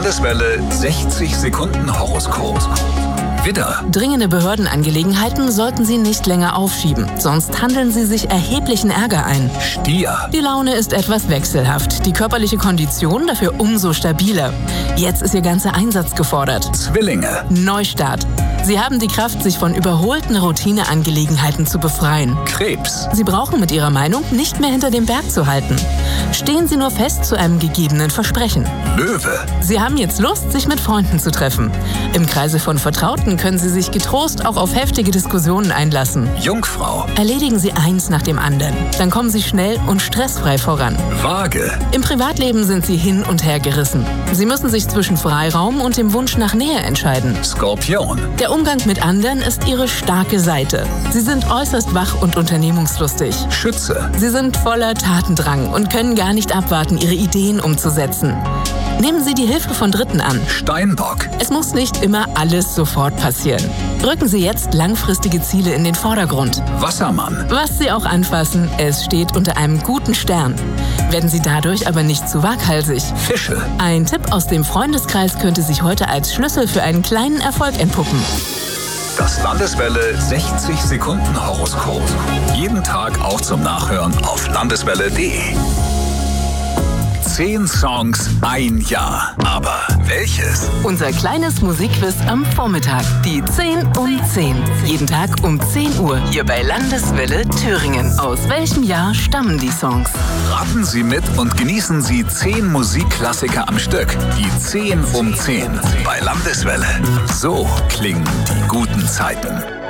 Landeswelle 60 Sekunden Horoskop. Widder. Dringende Behördenangelegenheiten sollten Sie nicht länger aufschieben, sonst handeln Sie sich erheblichen Ärger ein. Stier. Die Laune ist etwas wechselhaft, die körperliche Kondition dafür umso stabiler. Jetzt ist Ihr ganzer Einsatz gefordert. Zwillinge. Neustart. Sie haben die Kraft, sich von überholten Routineangelegenheiten zu befreien. Krebs. Sie brauchen mit Ihrer Meinung nicht mehr hinter dem Berg zu halten. Stehen Sie nur fest zu einem gegebenen Versprechen. Löwe. Sie haben jetzt Lust, sich mit Freunden zu treffen. Im Kreise von Vertrauten können Sie sich getrost auch auf heftige Diskussionen einlassen. Jungfrau. Erledigen Sie eins nach dem anderen. Dann kommen Sie schnell und stressfrei voran. Waage. Im Privatleben sind Sie hin und her gerissen. Sie müssen sich zwischen Freiraum und dem Wunsch nach Nähe entscheiden. Skorpion. Der Umgang mit anderen ist Ihre starke Seite. Sie sind äußerst wach und unternehmungslustig. Schütze. Sie sind voller Tatendrang und können gar nicht abwarten, Ihre Ideen umzusetzen. Nehmen Sie die Hilfe von Dritten an. Steinbock. Es muss nicht immer alles sofort passieren. Rücken Sie jetzt langfristige Ziele in den Vordergrund. Wassermann. Was Sie auch anfassen, es steht unter einem guten Stern. Werden Sie dadurch aber nicht zu waghalsig. Fische. Ein Tipp aus dem Freundeskreis könnte sich heute als Schlüssel für einen kleinen Erfolg entpuppen. Das Landeswelle 60 Sekunden Horoskop. Jeden Tag auch zum Nachhören auf landeswelle.de. 10 Songs, ein Jahr. Aber welches? Unser kleines Musikquiz am Vormittag. Die 10 um 10. Jeden Tag um 10 Uhr. Hier bei Landeswelle Thüringen. Aus welchem Jahr stammen die Songs? Raten Sie mit und genießen Sie 10 Musikklassiker am Stück. Die 10 um 10 bei Landeswelle. So klingen die guten Zeiten.